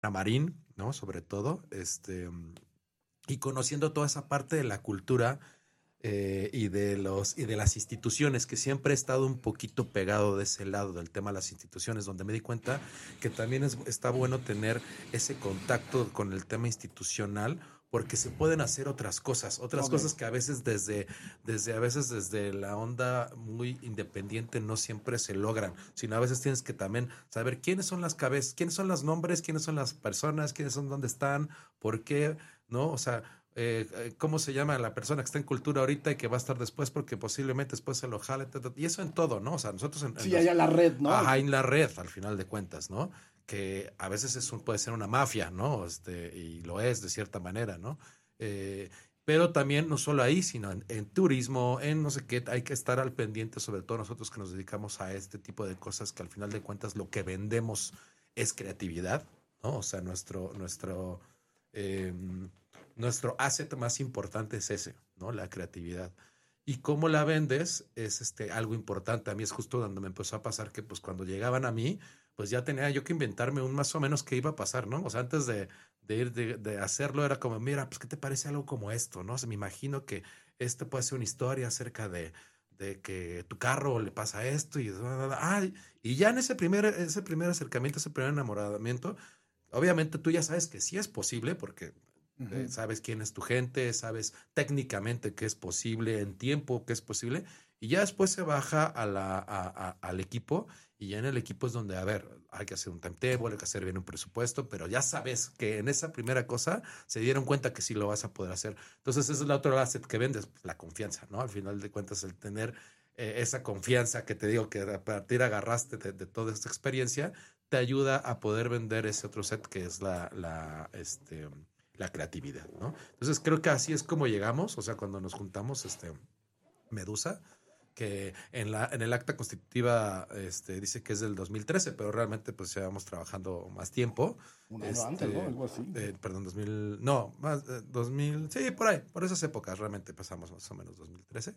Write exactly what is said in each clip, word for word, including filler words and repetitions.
Marín, ¿no? Sobre todo, este, y conociendo toda esa parte de la cultura eh, y, de los, y de las instituciones, que siempre he estado un poquito pegado de ese lado del tema de las instituciones, donde me di cuenta que también es, está bueno tener ese contacto con el tema institucional, porque se pueden hacer otras cosas, otras okay. cosas que a veces desde, desde, a veces desde la onda muy independiente no siempre se logran, sino a veces tienes que también saber quiénes son las cabezas, quiénes son los nombres, quiénes son las personas, quiénes son, dónde están, por qué, ¿no? O sea, eh, cómo se llama la persona que está en cultura ahorita y que va a estar después, porque posiblemente después se lo jale, y eso en todo, ¿no? O sea, nosotros en, en sí, los, allá la red, ¿no? Ajá, en la red, al final de cuentas, ¿no? Que a veces es un, puede ser una mafia, ¿no? Este, y lo es de cierta manera, ¿no? Eh, pero también no solo ahí, sino en, en turismo, en no sé qué, hay que estar al pendiente, sobre todo nosotros que nos dedicamos a este tipo de cosas, que al final de cuentas lo que vendemos es creatividad, ¿no? O sea, nuestro, nuestro, eh, nuestro asset más importante es ese, ¿no? La creatividad. Y cómo la vendes es este, algo importante. A mí es justo donde me empezó a pasar que pues cuando llegaban a mí, pues ya tenía yo que inventarme un más o menos qué iba a pasar, ¿no? O sea, antes de, de ir, de, de hacerlo era como, mira, pues ¿qué te parece algo como esto, no? O sea, me imagino que esto puede ser una historia acerca de, de que tu carro le pasa esto y, ah, y ya en ese primer, ese primer acercamiento, ese primer enamoramiento, obviamente tú ya sabes que sí es posible porque uh-huh. eh, sabes quién es tu gente, sabes técnicamente que es posible, en tiempo que es posible, y ya después se baja a la, a, a, al equipo, y ya en el equipo es donde, a ver, hay que hacer un timetable, hay que hacer bien un presupuesto, pero ya sabes que en esa primera cosa se dieron cuenta que sí lo vas a poder hacer. Entonces esa es la otra asset que vendes, la confianza, ¿no? Al final de cuentas, el tener eh, esa confianza que te digo que a partir agarraste de, de toda esta experiencia, te ayuda a poder vender ese otro set que es la, la, este, la creatividad, ¿no? Entonces creo que así es como llegamos, o sea, cuando nos juntamos, este, Medusa, que en, la, en el acta constitutiva este, dice que es del dos mil trece, pero realmente pues llevamos trabajando más tiempo. Un año este, antes, ¿no? Algo así. Eh, perdón, dos mil, no, más eh, dos mil, sí, por ahí, por esas épocas realmente empezamos más o menos dos mil trece.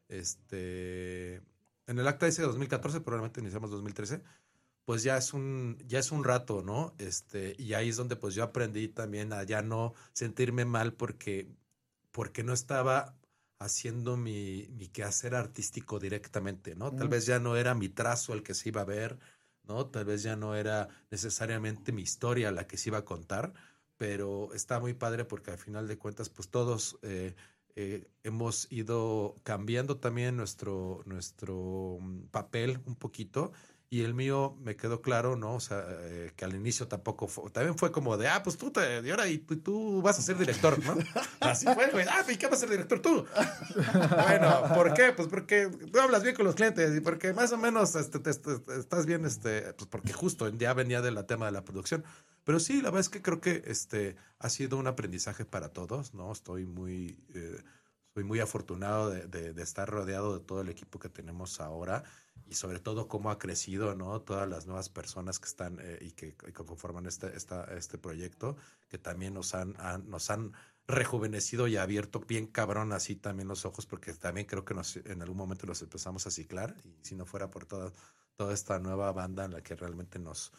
Este, en el acta dice dos mil catorce, pero realmente iniciamos dos mil trece. Pues ya es un, ya es un rato, ¿no? Este, y ahí es donde pues yo aprendí también a ya no sentirme mal porque, porque no estaba haciendo mi, mi quehacer artístico directamente, ¿no? Tal mm. vez ya no era mi trazo el que se iba a ver, ¿no? Tal vez ya no era necesariamente mi historia la que se iba a contar, pero está muy padre porque al final de cuentas, pues todos eh, eh, hemos ido cambiando también nuestro, nuestro papel un poquito. Y el mío me quedó claro, ¿no? O sea, eh, que al inicio tampoco fue, también fue como de, ah, pues tú te, y ahora y tú, tú vas a ser director, ¿no? Así fue, güey, ah, ¿y qué vas a ser director tú? Bueno, ¿por qué? Pues porque tú hablas bien con los clientes y porque más o menos este, te, te, te, estás bien, este, pues porque justo ya venía del tema de la producción. Pero sí, la verdad es que creo que este ha sido un aprendizaje para todos, ¿no? Estoy muy, eh, soy muy afortunado de, de, de estar rodeado de todo el equipo que tenemos ahora. Y sobre todo cómo ha crecido, ¿no? Todas las nuevas personas que están eh, y, que, y que conforman este, esta, este proyecto, que también nos han, han, nos han rejuvenecido y abierto bien cabrón así también los ojos, porque también creo que nos, en algún momento los empezamos a ciclar, y si no fuera por toda, toda esta nueva banda en la que realmente nos,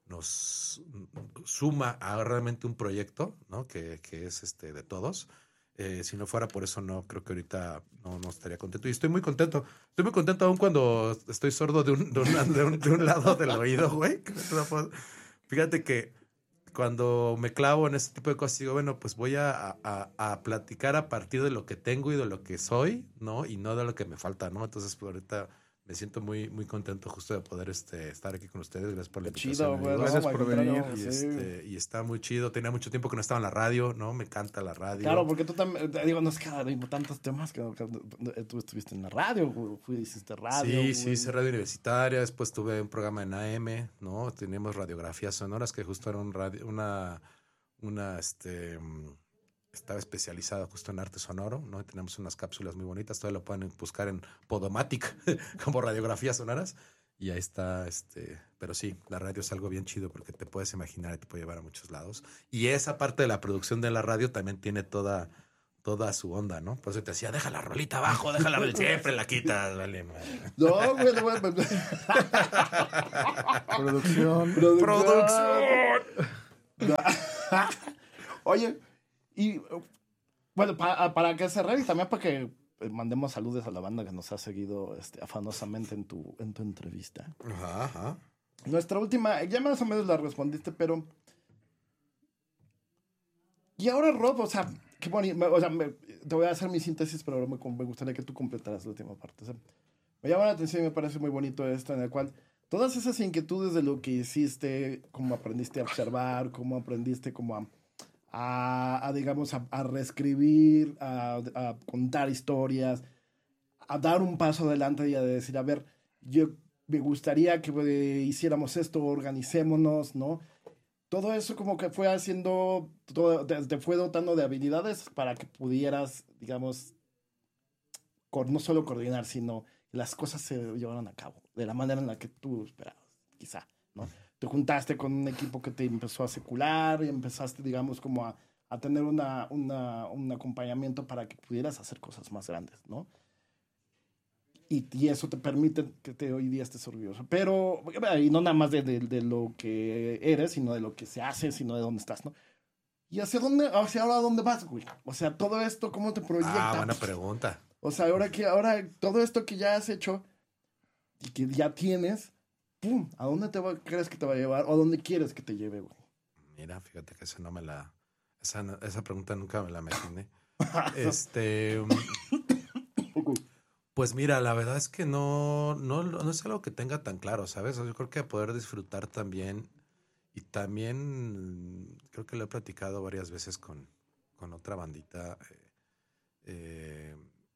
nos suma a realmente un proyecto, ¿no? Que, que es este de todos. Eh, si no fuera por eso, no, creo que ahorita no, no estaría contento. Y estoy muy contento. Estoy muy contento aún cuando estoy sordo de un, de un, de un, de un lado del oído, güey. Fíjate que cuando me clavo en ese tipo de cosas, digo, bueno, pues voy a, a, a platicar a partir de lo que tengo y de lo que soy, ¿no? Y no de lo que me falta, ¿no? Entonces, pues ahorita me siento muy, muy contento justo de poder este, estar aquí con ustedes. Gracias por la invitación. Chido, güey. Gracias no, por venir. Y, este, y está muy chido. Tenía mucho tiempo que no estaba en la radio, ¿no? Me encanta la radio. Claro, porque tú también, digo, no es que hay tantos temas que, que tú estuviste en la radio, fui, hiciste radio. Sí, güey. sí, hice radio universitaria. Después tuve un programa en A M, ¿no? Teníamos radiografías sonoras, que justo era un radio, una, una, este... estaba especializada justo en arte sonoro, ¿no? Tenemos unas cápsulas muy bonitas, todavía lo pueden buscar en Podomatic como radiografías sonoras, y ahí está, este, pero sí, la radio es algo bien chido porque te puedes imaginar y te puede llevar a muchos lados, y esa parte de la producción de la radio también tiene toda, toda su onda, ¿no? Por eso te decía, deja la rolita abajo, deja la rolita, siempre la quitas, vale, madre. No, güey, no, güey. Producción. Producción. Oye, y bueno, pa- para que cerrar y también para que eh, mandemos saludos a la banda que nos ha seguido este, afanosamente en tu, en tu entrevista. Ajá, ajá. Nuestra última, ya más o menos la respondiste, pero... Y ahora, Rob, o sea, qué bonito, o sea, me- te voy a hacer mi síntesis, pero me, me gustaría que tú completaras la última parte. O sea, me llama la atención y me parece muy bonito esto, en el cual todas esas inquietudes de lo que hiciste, cómo aprendiste a observar, cómo aprendiste como a, a, a, digamos, a, a reescribir, a, a contar historias, a dar un paso adelante y a decir, a ver, yo me gustaría que eh, hiciéramos esto, organicémonos, ¿no? Todo eso como que fue haciendo, todo, te, te fue dotando de habilidades para que pudieras, digamos, co- no solo coordinar, sino que las cosas se llevaron a cabo de la manera en la que tú esperabas, quizá, ¿no? Te juntaste con un equipo que te empezó a secular y empezaste, digamos, como a, a tener una, una, un acompañamiento para que pudieras hacer cosas más grandes, ¿no? Y, y eso te permite que te, hoy día estés orgulloso. Pero, y no nada más de, de, de lo que eres, sino de lo que se hace, sino de dónde estás, ¿no? ¿Y hacia dónde, hacia ahora dónde vas, güey? O sea, todo esto, ¿cómo te Ah, proyecta? buena pregunta. O sea, ahora que, ahora, todo esto que ya has hecho y que ya tienes, ¡pum! ¿A dónde te va, crees que te va a llevar? ¿O a dónde quieres que te lleve, güey? Mira, fíjate que esa no me la... Esa, no- esa pregunta nunca me la imaginé. Este... Pues mira, la verdad es que no, no, no es algo que tenga tan claro, ¿sabes? O sea, yo creo que poder disfrutar también, y también creo que lo he platicado varias veces con, con otra bandita, eh, eh,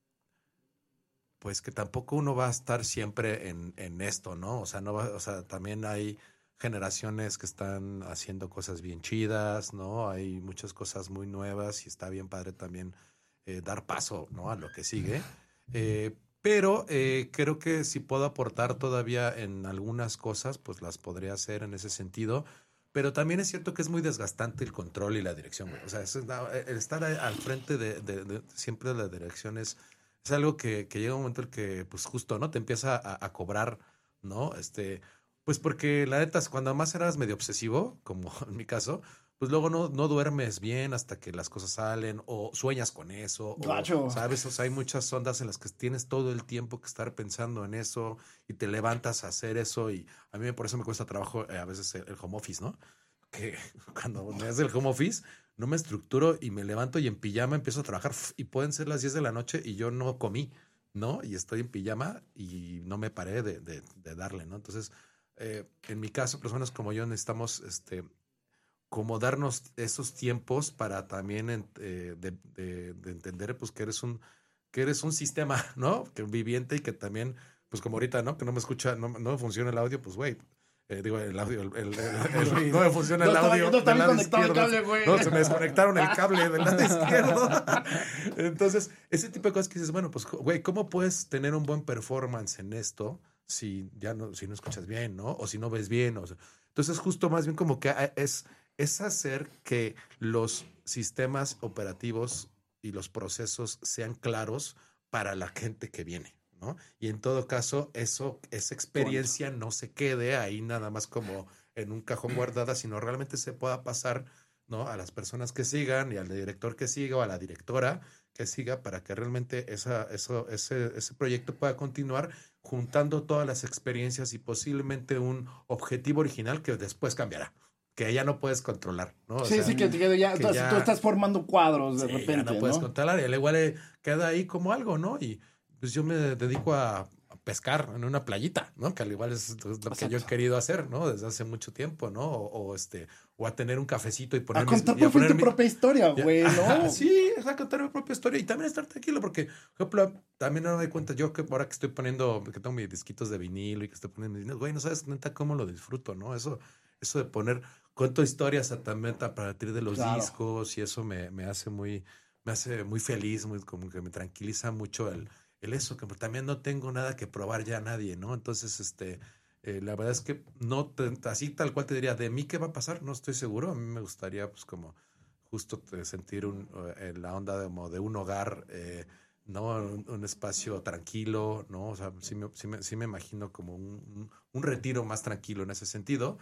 pues que tampoco uno va a estar siempre en, en esto, ¿no? O sea, no va, o sea, también hay generaciones que están haciendo cosas bien chidas, ¿no? Hay muchas cosas muy nuevas y está bien padre también eh, dar paso, ¿no? A lo que sigue. Eh, pero eh, creo que si puedo aportar todavía en algunas cosas, pues las podría hacer en ese sentido. Pero también es cierto que es muy desgastante el control y la dirección, güey. O sea, es- el estar al frente de, de- de- siempre de la dirección es, es algo que, que llega un momento en que, pues justo, ¿no? Te empieza a, a cobrar, ¿no? Este, pues porque la neta, cuando más eras medio obsesivo, como en mi caso, pues luego no, no duermes bien hasta que las cosas salen, o sueñas con eso, o, Gacho. ¿sabes? O sea, hay muchas ondas en las que tienes todo el tiempo que estar pensando en eso, y te levantas a hacer eso, y a mí por eso me cuesta trabajo eh, a veces el, el home office, ¿no? Que cuando me hace el home office, no me estructuro y me levanto y en pijama empiezo a trabajar f- y pueden ser las diez de la noche y yo no comí, ¿no? Y estoy en pijama y no me paré de, de- de darle, ¿no? Entonces, eh, en mi caso, personas como yo necesitamos, este, como darnos esos tiempos para también en- eh, de, de- de entender, pues, que eres un, que eres un sistema, ¿no? Que viviente y que también, pues, como ahorita, ¿no? Que no me escucha, no, no me funciona el audio, pues, güey, eh, digo, el audio, el, el- el- el- no me funciona No el estaba, audio no del estaba bien lado conectado el izquierdo. cable, güey. No, se me desconectaron el cable del lado izquierdo. Entonces, ese tipo de cosas que dices, bueno, pues, güey, ¿cómo puedes tener un buen performance en esto si ya no, si no escuchas bien, ¿no? O si no ves bien. O sea, entonces, justo más bien como que a- es, es hacer que los sistemas operativos y los procesos sean claros para la gente que viene, ¿no? Y en todo caso, eso, esa experiencia no se quede ahí nada más como en un cajón guardada, sino realmente se pueda pasar, ¿no? A las personas que sigan y al director que siga o a la directora que siga para que realmente esa, eso, ese, ese proyecto pueda continuar juntando todas las experiencias y posiblemente un objetivo original que después cambiará, que ya no puedes controlar, ¿no? O Sí, sea, sí, que, que ya, que entonces tú ya estás formando cuadros de sí, ya repente, no puedes ¿no? controlar y al igual eh, queda ahí como algo, ¿no? Y pues yo me dedico a, a pescar en una playita, ¿no? Que al igual es, es lo que yo he Exacto. querido hacer, ¿no? Desde hace mucho tiempo, ¿no? O, o este, o a tener un cafecito y A poner mis, contar y a por fin poner tu mi, propia historia, ya, güey, ajá, ¿no? sí, es a contar mi propia historia y también estar tranquilo porque, por ejemplo, también me doy cuenta yo que ahora que estoy poniendo, que tengo mis disquitos de vinilo y que estoy poniendo mis discos, güey, no sabes neta cómo lo disfruto, ¿no? Eso, eso de poner, cuento historias a, también a partir de los Claro. discos y eso me, me hace muy, me hace muy feliz, muy, como que me tranquiliza mucho el, el eso, que también no tengo nada que probar ya a nadie, ¿no? Entonces, este, eh, la verdad es que no, te, así tal cual te diría, de mí qué va a pasar, no estoy seguro, a mí me gustaría pues como justo te- sentir un, eh, la onda de, como de un hogar, eh, ¿no? Un, un espacio tranquilo, ¿no? O sea, sí me, sí me, sí me imagino como un, un, un retiro más tranquilo en ese sentido.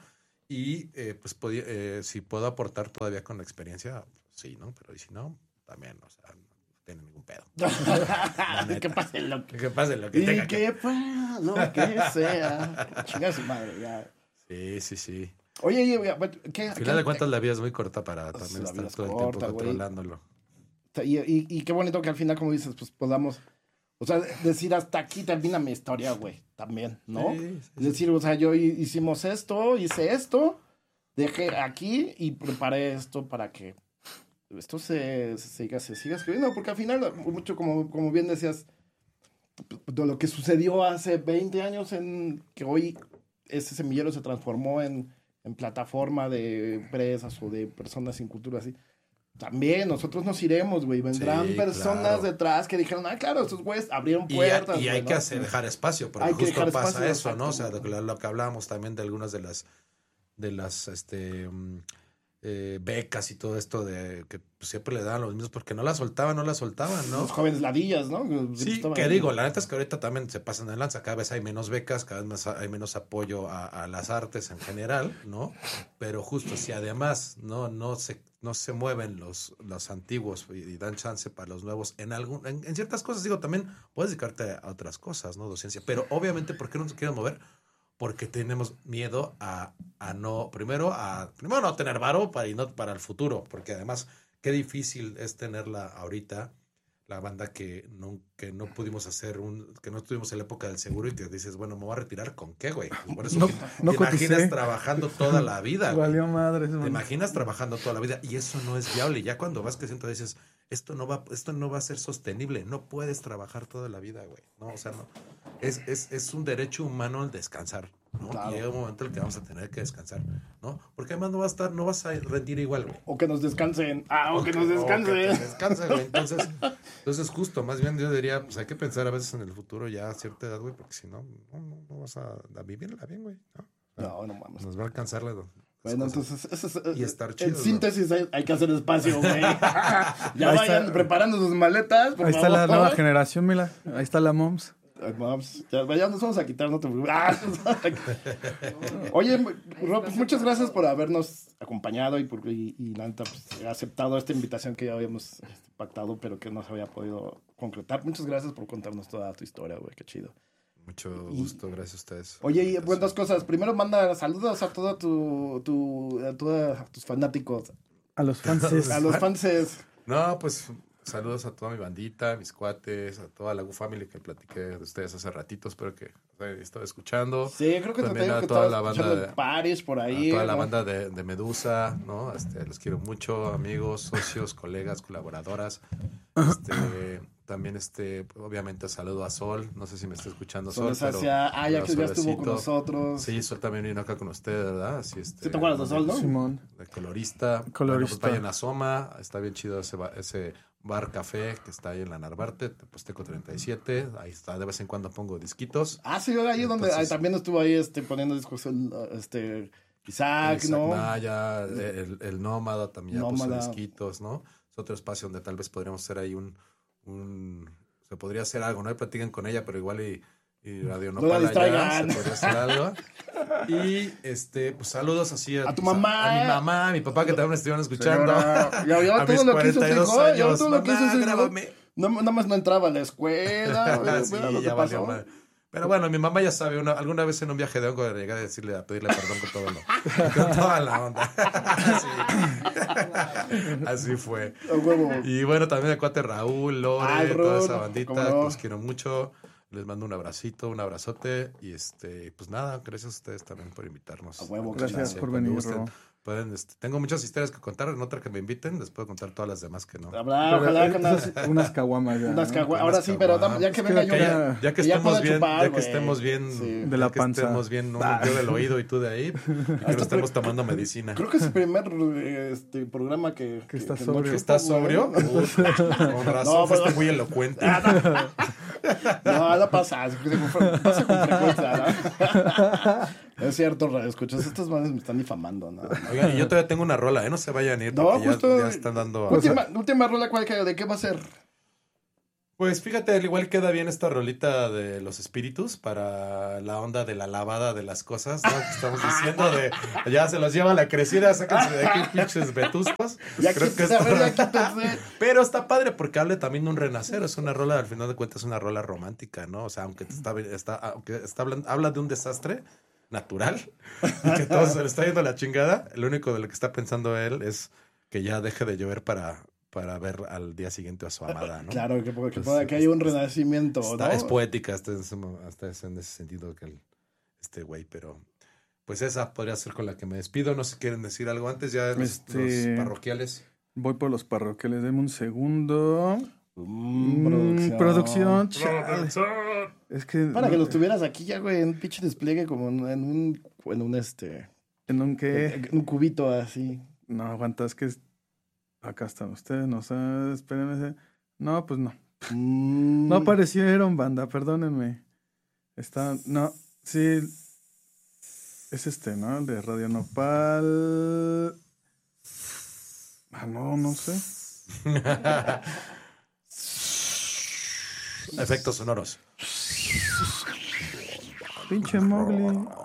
Y eh, pues podía, eh, si puedo aportar todavía con la experiencia, sí, ¿no? Pero y si no, también, o sea, no tiene ningún pedo. Que pase lo que, que pase lo que y tenga que, que... pase lo que sea. Chinga su madre, ya. Sí, sí, sí. Oye, oye, ¿qué? Al final qué, de cuentas la vida es muy corta para pues, también la vida estar es todo el corta, tiempo güey. controlándolo. Y, y, y qué bonito que al final, como dices, pues podamos, o sea, decir hasta aquí termina mi historia, güey, también, ¿no? Sí, sí, Es decir, o sea, yo hicimos esto, hice esto, dejé aquí y preparé esto para que esto se, se siga, se siga escribiendo, porque al final, mucho como, como bien decías, de lo que sucedió hace veinte años en que hoy ese semillero se transformó en, en plataforma de empresas o de personas sin cultura así. También nosotros nos iremos, güey. Vendrán Sí, personas claro. detrás que dijeron, ah, claro, estos güeyes abrieron Y, puertas. y hay güey, que ¿no? hacer, dejar espacio, porque Hay que justo dejar pasa espacio, eso, ¿no? O sea, exacto, lo, lo que hablábamos también de algunas de las de las este um, eh, becas y todo esto de que pues, siempre le daban los mismos porque no la soltaban, no la soltaban, ¿no? Los jóvenes ladillas, ¿no? Siempre Sí, estaban que ahí. digo, la neta es que ahorita también se pasan de lanza, cada vez hay menos becas, cada vez más hay menos apoyo a, a las artes en general, ¿no? Pero justo si además no, no se, no se mueven los, los antiguos y, y dan chance para los nuevos en algún, en, en ciertas cosas, digo, también puedes dedicarte a otras cosas, ¿no? Docencia, pero obviamente, ¿por qué no se quieren mover? Porque tenemos miedo a, a no, primero a, primero no tener varo para, y no para el futuro, porque además, qué difícil es tenerla ahorita, la banda que no, que no pudimos hacer, un que no estuvimos en la época del seguro y que dices, bueno, me voy a retirar con qué, güey. Por eso No- te, no te coticé. imaginas trabajando toda la vida, güey. Valió madres, Te man. imaginas trabajando toda la vida y eso no es viable. Y ya cuando vas creciendo dices, esto no va, esto no va a ser sostenible. No puedes trabajar toda la vida, güey. No, o sea, no. Es, es, es un derecho humano el descansar, ¿no? Claro. Y llega un momento en el que vamos a tener que descansar, ¿no? Porque además no vas a estar, no vas a rendir igual, güey. O que nos descansen. Ah, o que nos O que descansen. te descanse, güey. Entonces, entonces, justo, más bien yo diría, pues hay que pensar a veces en el futuro ya a cierta edad, güey, porque si no, no, no, no vas a, a vivirla bien, güey. ¿no? No, no mames. Nos va a alcanzar la, las Bueno, cosas. entonces, eso es, Y estar en chido, síntesis, hay, hay que hacer espacio, güey. Ya Ahí vayan está. preparando sus maletas, por Ahí está la favor. nueva generación, mira. Ahí está la moms. Ay, mames, ya, ya nos vamos a quitar, no te preocupes. Ah, Oye, Rob, pues muchas gracias por habernos acompañado y, por, y, y la neta, pues, aceptado esta invitación que ya habíamos este, pactado, pero que no se había podido concretar. Muchas gracias por contarnos toda tu historia, güey, qué chido. Mucho gusto, gracias a ustedes. Oye, y pues, dos cosas. Primero, manda saludos a todos tu, tu, a todos tus fanáticos, A los fans. a los fanses. No, pues saludos a toda mi bandita, mis cuates, a toda la Gu Family que platiqué de ustedes hace ratito. Espero que hayan estado escuchando. Sí, creo que te También tengo a que toda estabas la banda escuchando de- Paris por ahí. A toda la ¿no? banda de, de Medusa, ¿no? Este, los quiero mucho, amigos, socios, colegas, colaboradoras. Este, también, este, obviamente, saludo a Sol. No sé si me está escuchando Sol. Sol pero- hacia, ah, ya pero que ya estuvo con Solecito. nosotros. Sí, Sol también vino acá con usted, ¿verdad? Así, este, ¿Sí te acuerdas de Sol, no? Simón. de colorista. Colorista. Bueno, pues vayan a Soma, está bien chido ese, ba- ese bar café que está ahí en la Narvarte, Teposteco treinta y siete. Ahí está, de vez en cuando pongo disquitos. Ah, sí, ahí donde Entonces- ahí también estuvo ahí este, poniendo discos el, este, Isaac, Isaac ¿no? Naya, el, el Nómada también ya puso Nómada. disquitos, ¿no? Es otro espacio donde tal vez podríamos hacer ahí un, un se podría hacer algo, ¿no? Y platican con ella, pero igual y, y Radio No la Nopal allá, distraigan. se podría hacer algo. Y este, pues saludos así A tu pues, mamá. a, mi mamá, a mi papá que también me estuvieron escuchando. Señora, ya vio a todo mis lo que hizo su cuarenta y dos hijo, ya vio años. todo lo que hizo Mamá, su hijo. grábame. No, nada más no entraba a la escuela. güey, Sí, mira lo que ya valió pasó. madre. Pero bueno, mi mamá ya sabe, una, alguna vez en un viaje de hongo llegué a decirle, a pedirle perdón con todo lo, con toda la onda. Así, así fue. A huevo. Y bueno, también el cuate Raúl, Lore, Ah, el toda Raúl, esa bandita, cómo no. los quiero mucho. Les mando un abracito, un abrazote. Y este, pues nada, gracias a ustedes también por invitarnos. A huevo, Gracias Chance, por cuando venir, gusten. Ro. Pueden, este, tengo muchas historias que contar, en otra que me inviten, les puedo contar todas las demás que no. Habrá, ojalá que unas, Unas, unas caguamas ya. unas ¿no? cagua- Unas Ahora sí, pero caguamas. ya que Es venga que yo. ya- Ya, ya que ya estemos pueda bien, chupar, ya que güey. estemos bien, Sí. De ya la que panza. estemos bien, uno, yo del oído y tú de ahí, y que no estemos tomando medicina. Creo que es el primer este, programa que, Que estás no sobrio. ¿Que chupo, estás güey. sobrio? Puta, con razón, No, fuiste pero- muy elocuente. No, no pasa, pasa con frecuencia, ¿no? Es cierto, radio escuchas, estas manes me están difamando, ¿no? Oigan, y yo todavía tengo una rola, ¿eh? No se vayan a ir No, porque ya- justo- ya, están dando... Última, última rola, ¿cuál que- ¿de qué va a ser? Pues fíjate, al igual queda bien esta rolita de los espíritus para la onda de la lavada de las cosas, ¿no? Que estamos diciendo de ya se los lleva la crecida, sáquense de aquí pinches vetuscos. Ya Creo que quítese, a ver, ya está... quítese. Pero está padre porque habla también de un renacer, es una rola, al final de cuentas es una rola romántica, ¿no? O sea, aunque está, está, aunque está hablando, habla de un desastre natural y que todo se le está yendo a la chingada, lo único de lo que está pensando él es que ya deje de llover para... para ver al día siguiente a su amada, ¿no? Claro, que, que, Pues, pueda- que haya un es- renacimiento, Está, ¿no? es poética, hasta, en ese, mo- hasta es en ese sentido que el, este güey, pero pues esa podría ser con la que me despido. No sé si quieren decir algo antes ya de los, Este- los parroquiales. Voy por los parroquiales, deme un segundo. Mm, Mm, producción, chale. Es que... Para no- que los tuvieras aquí ya, güey, en un pinche despliegue como en, en un, en un, este, ¿En un qué? en un cubito así. No, aguanta, es que... es- Acá están ustedes, no sé, espérenme. No, pues no. Mm. No aparecieron, banda, perdónenme. Está, no, sí. Es este, ¿no? El de Radio Nopal. Ah, no, no sé. Efectos sonoros. Pinche Mowgli.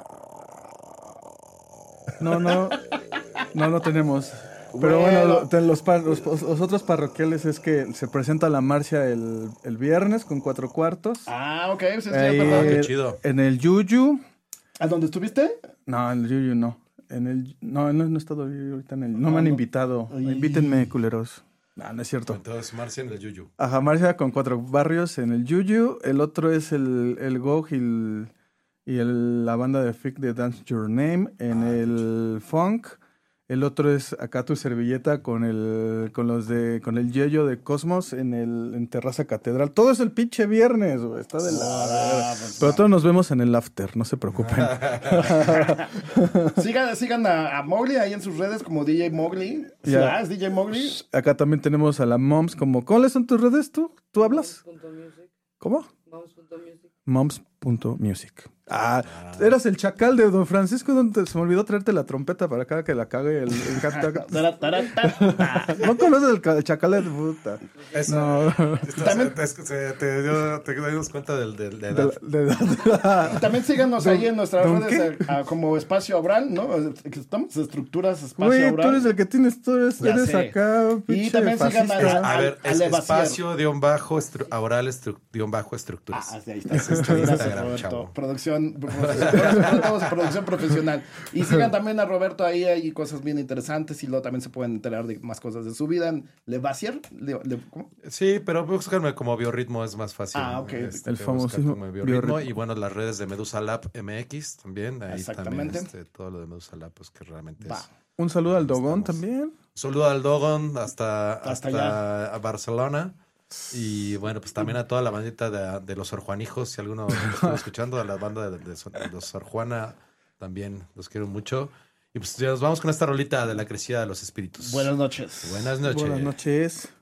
No, no. No lo tenemos. Pero bueno, Bueno. lo- te- los, par- los, los otros parroquiales es que se presenta la marcha el, el viernes con cuatro cuartos. Ah, ok, pues es Ahí, cierto. Ah, qué eh, chido. En el Yuyu. ¿A dónde estuviste? No, en el Yuyu no. En el, no, no, no he estado yo ahorita en el. No Ah, me han no. invitado. Ay. Invítenme, culeros. No, no es cierto. Entonces, Marcia en el Yuyu. Ajá, marcha con cuatro barrios en el Yuyu. El otro es el, el G O G y, el- y el- la banda de F I C de Dance Your Name en Ah, qué el Funk. El otro es acá tu servilleta con el con los de con el Yeyo de Cosmos en el en Terraza Catedral. Todo es el pinche viernes, güey. Está de la Ah, pues, Pero todos nos vemos en el after, no se preocupen. Sigan, sigan a, a Mowgli ahí en sus redes como D J Mowgli. ¿Sí, Ya. ah, es D J Mowgli? Acá también tenemos a la Moms como ¿cuáles son tus redes tú? ¿Tú hablas? Moms.music. ¿Cómo? Moms.music. Moms.music. Ah, eras el chacal de Don Francisco, donde se me olvidó traerte la trompeta para cada que la cague el, el hashtag. Tara, tara, ta. ¿No conoces el, ca- el chacal de puta? Eso, No. estás- También- te, te, te dio, te dimos cuenta del, del, de De, edad. de- de- También síganos Don- ahí en nuestras ¿Don redes eh, ah, como Espacio Abral, ¿no? Que estamos estructuras Espacio Güey, tú Abral. eres el que tienes, tú eres, Ya eres sé. acá, Y pinche también sigan fascista. a- A ver, es Alevacier. espacio, guión bajo, estru- aural, estru- guión bajo, estructuras. Ah, sí, ahí está. Ese es tu Gracias, Instagram, Roberto. chavo. Producción, profesional, todos producción profesional. Y sigan también a Roberto ahí, hay cosas bien interesantes y luego también se pueden enterar de más cosas de su vida en Levacier. Le, le- ¿cómo? Sí, pero buscarme como biorritmo es más fácil. Ah, ok. El buscar famosísimo como biorritmo. biorritmo. Y bueno, las redes de Medusa Lab M X también. Ahí Exactamente. también este, todo lo de Medusa Lab, pues que realmente Va. es. Un saludo al Dogón Estamos. también. Saludo al Dogon hasta, Hasta hasta, allá. a Barcelona. Y bueno, pues también a toda la bandita de, de los Sor Juanijos, si alguno lo está escuchando, a la banda de, de, de los Sor Juana, también los quiero mucho. Y pues ya nos vamos con esta rolita de la crecida de los espíritus. Buenas noches. Buenas noches. Buenas noches.